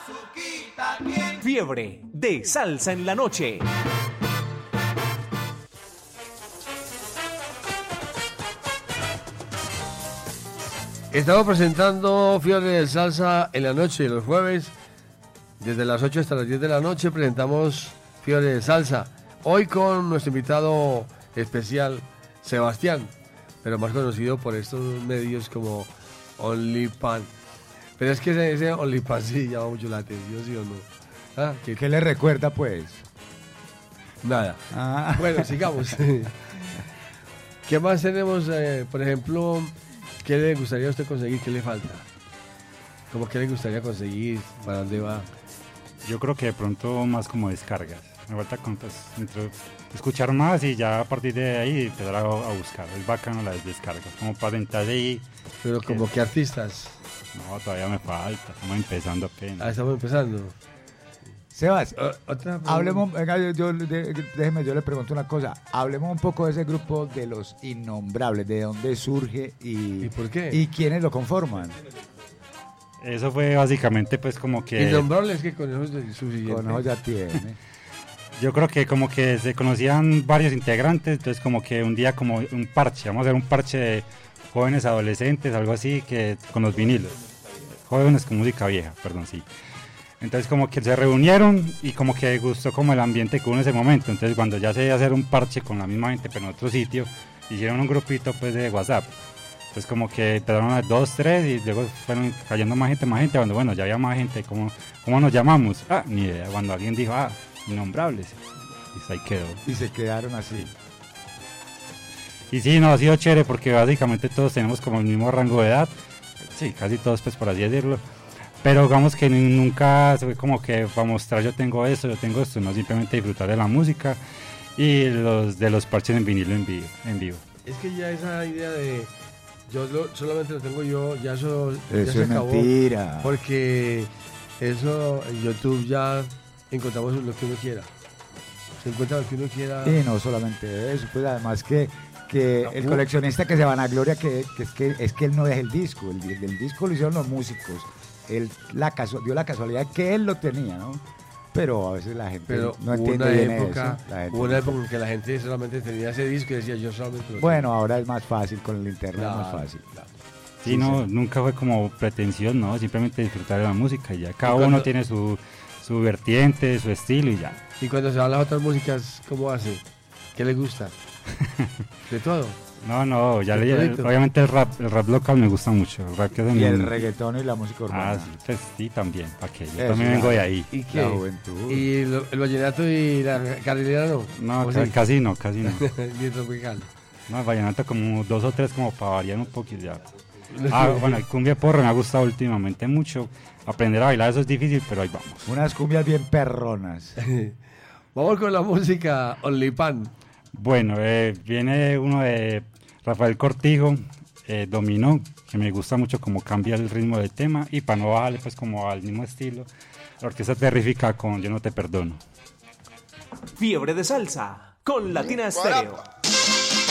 Fiebre de salsa en la noche. Estamos presentando Fiebre de Salsa en la noche, los jueves, desde las 8 hasta las 10 de la noche, presentamos Fiebre de Salsa. Hoy con nuestro invitado especial, Sebastián, pero más conocido por estos medios como OnlyPan. Pero es que ese OnlyPan sí llama mucho la atención, ¿sí o no? ¿Ah? ¿Qué le recuerda, pues? Nada. Bueno, sigamos. ¿Qué más tenemos? Por ejemplo, ¿qué le gustaría a usted conseguir? ¿Qué le falta? ¿Cómo qué le gustaría conseguir? ¿Para dónde va? Yo creo que de pronto más como descargas. Me falta escuchar más y ya a partir de ahí empezar a buscar. Es bacano las descargas, como para entrar ahí. Pero como que artistas. No, todavía me falta, estamos empezando apenas. Estamos empezando. Sebas, Otra hablemos, venga, déjeme, yo le pregunto una cosa. Hablemos un poco de ese grupo de los innombrables, de dónde surge ¿Y por qué? y quiénes lo conforman. Eso fue básicamente pues como que... Innombrables que con eso es suficiente. Con eso ya tiene. Yo creo que como que se conocían varios integrantes, entonces como que un día como un parche, vamos a hacer un parche de jóvenes adolescentes, algo así, que con los vinilos. Jóvenes con música vieja, perdón, sí. Entonces como que se reunieron y como que gustó como el ambiente que hubo en ese momento. Entonces cuando ya se iba a hacer un parche con la misma gente pero en otro sitio, hicieron un grupito pues de WhatsApp. Entonces como que empezaron a 2, 3 y luego fueron cayendo más gente. Cuando bueno, ya había más gente, ¿cómo nos llamamos? Ni idea. Cuando alguien dijo, Innombrables. Y ahí quedó. Y se quedaron así. Y sí, no, ha sido chévere porque básicamente todos tenemos como el mismo rango de edad. Sí, casi todos pues por así decirlo. Pero digamos que nunca se fue como que para mostrar yo tengo esto, no, simplemente disfrutar de la música y de los parches en vinilo en vivo. Es que ya esa idea de solamente lo tengo yo, ya eso Eso se es acabó. mentira. Porque eso en YouTube ya encontramos lo que uno quiera. Se encuentra lo que uno quiera. Y no solamente eso, pues además que el coleccionista que se vanagloria es que él no es el disco, el disco lo hicieron los músicos. Él dio la casualidad que él lo tenía, ¿no? Pero a veces la gente no entiende bien eso. Hubo una época en que la gente solamente tenía ese disco y decía yo solamente lo Bueno, tengo. ahora es más fácil, con el internet es más fácil. Claro. Sí, no, nunca fue como pretensión, no, simplemente disfrutar de la música y ya. Cada uno tiene su vertiente, su estilo y ya. Y cuando se van las otras músicas, ¿cómo hace? ¿Qué le gusta? De todo. No, obviamente el rap local me gusta mucho. El rap que y el reggaetón y la música urbana. Sí, pues sí, también, ¿para qué? Yo también vengo de ahí. ¿Y qué? La juventud. ¿Y el vallenato y la carrilera no? No, sí? casi no. Ni tropical. No, el vallenato como 2 o 3 como para variar un poquito ya. Bueno, el cumbia porro me ha gustado últimamente mucho. Aprender a bailar eso es difícil, pero ahí vamos. Unas cumbias bien perronas. Vamos con la música OnlyPan. Bueno, viene uno de Rafael Cortijo, Dominó, que me gusta mucho cómo cambia el ritmo del tema y para no bajarle pues como al mismo estilo, la orquesta terrífica con Yo no te perdono. Fiebre de salsa con Latina Estéreo.